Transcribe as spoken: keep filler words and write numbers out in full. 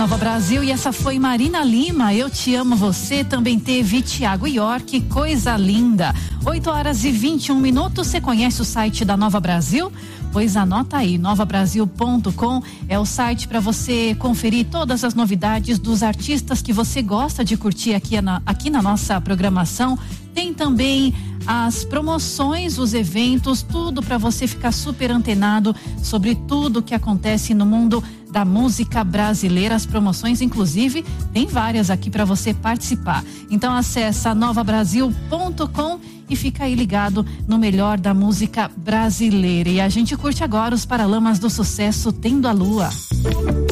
Nova Brasil, e essa foi Marina Lima, Eu Te Amo Você. Também teve Thiago York, Coisa Linda. oito horas e vinte e um minutos. Você conhece o site da Nova Brasil? Pois anota aí, nova brasil ponto com é o site para você conferir todas as novidades dos artistas que você gosta de curtir aqui na, aqui na nossa programação. Tem também as promoções, os eventos, tudo para você ficar super antenado sobre tudo que acontece no mundo da música brasileira. As promoções, inclusive, tem várias aqui para você participar. Então acessa nova brasil ponto com e fica aí ligado no melhor da música brasileira. E a gente curte agora os Paralamas do Sucesso, Tendo a Lua.